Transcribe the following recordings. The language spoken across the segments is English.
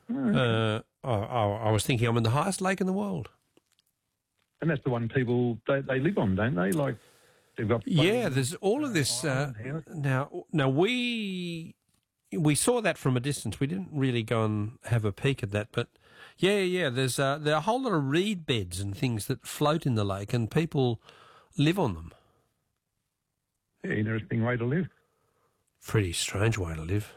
I was thinking I'm in the highest lake in the world. And that's the one people, they live on, don't they? Like, they've got... Yeah, there's all of this. Now we saw that from a distance. We didn't really go and have a peek at that, but yeah. There are a whole lot of reed beds and things that float in the lake, and people live on them. Yeah, interesting way to live. Pretty strange way to live.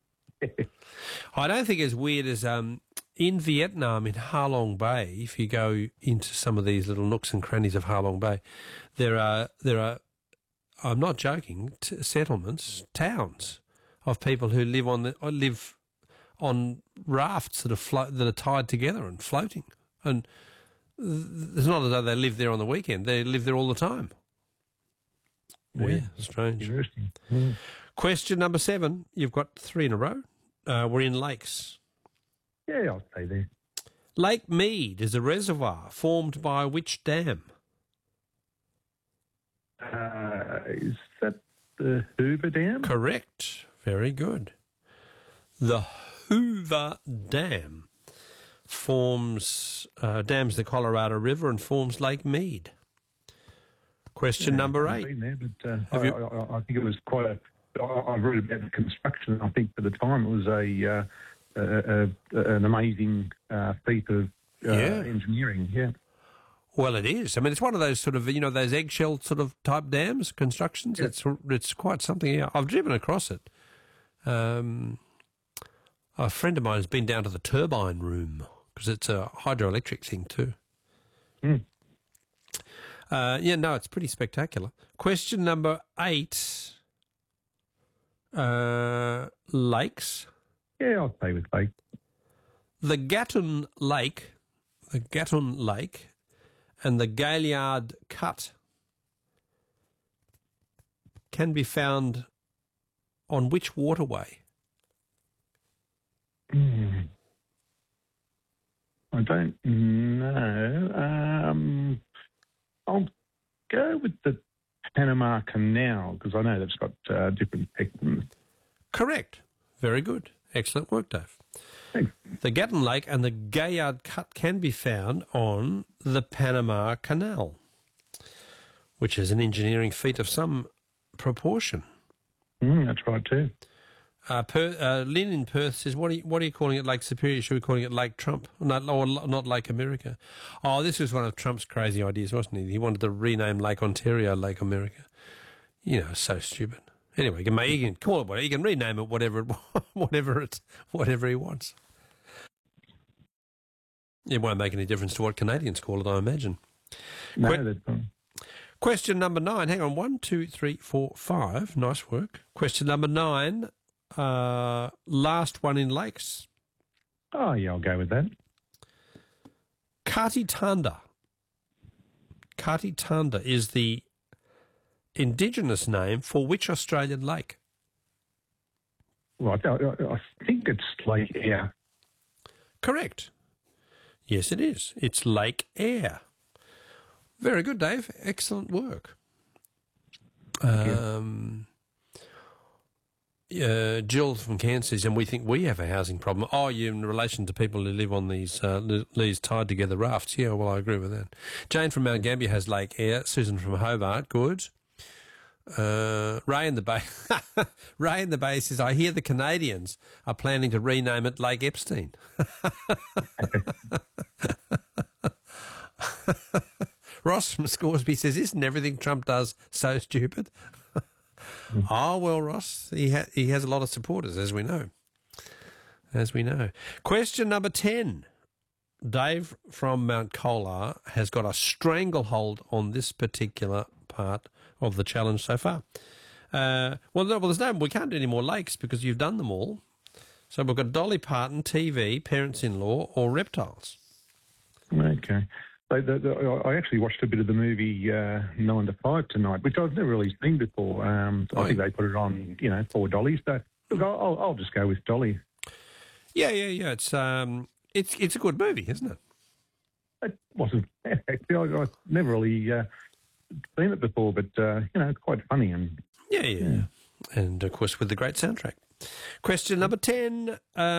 I don't think as weird as in Vietnam, in Ha Long Bay. If you go into some of these little nooks and crannies of Ha Long Bay, there are. I'm not joking. Settlements, towns of people who live on rafts that are tied together and floating. And it's not as though they live there on the weekend. They live there all the time. Weird, strange. Interesting. Yeah. Question number 7. You've got 3 in a row. We're in lakes. Yeah, I'll stay there. Lake Mead is a reservoir formed by which dam? Is that the Hoover Dam? Correct. Very good. The Hoover Dam dams the Colorado River and forms Lake Mead. Question number 8. Been there, but I think it was quite a... I've read about the construction. I think for the time it was an amazing feat of engineering. Yeah. Well, it is. I mean, it's one of those sort of, those eggshell sort of type dams, constructions. Yeah. It's quite something. Yeah. I've driven across it. A friend of mine has been down to the turbine room because it's a hydroelectric thing too. Mm. It's pretty spectacular. Question number 8. Lakes. Yeah, I'll stay with lake. The Gatun Lake and the Gaillard Cut can be found on which waterway? I don't know. I'll go with the Panama Canal because I know that's got different sections. Correct. Very good. Excellent work, Dave. Thanks. The Gatun Lake and the Gaillard Cut can be found on the Panama Canal, which is an engineering feat of some proportion. That's right too. Lynn in Perth says, what are you calling it, Lake Superior? Should we be calling it Lake Trump? Not Lake America. Oh, this was one of Trump's crazy ideas, wasn't he? He wanted to rename Lake Ontario Lake America. So stupid. Anyway, he can call it whatever. He can rename it whatever he wants. It won't make any difference to what Canadians call it, I imagine. No, that's fine. Question number 9. Hang on. 1, 2, 3, 4, 5. Nice work. Question number 9. Last one in lakes. Oh, yeah, I'll go with that. Katitanda. Katitanda is the Indigenous name for which Australian lake? Right, I think it's Lake Eyre. Correct. Yes, it is. It's Lake Eyre. Very good, Dave. Excellent work. Jill from Cairns says, and we think we have a housing problem. Oh, you in relation to people who live on these tied together rafts. Yeah, well, I agree with that. Jane from Mount Gambier has Lake Eyre. Susan from Hobart, good. Ray in the Bay says, I hear the Canadians are planning to rename it Lake Epstein. Ross from Scoresby says, isn't everything Trump does so stupid? Oh, well, Ross, he has a lot of supporters, as we know. Question number 10. Dave from Mount Colar has got a stranglehold on this particular part of the challenge so far. We can't do any more lakes because you've done them all. So we've got Dolly Parton, TV, parents-in-law, or reptiles. Okay. I actually watched a bit of the movie 9 to 5 tonight, which I've never really seen before. I think they put it on, for Dolly. So look, I'll just go with Dolly. Yeah. It's a good movie, isn't it? It wasn't. Actually, I've never really seen it before, but it's quite funny and yeah. And of course with the great soundtrack. Question number 10.